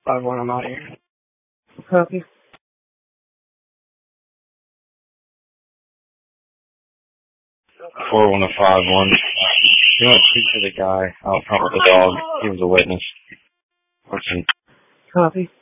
5-1, I'm out of here. Copy. 4-1 to 5-1. You want to speak to the guy out front with the dog. He was a witness. Copy.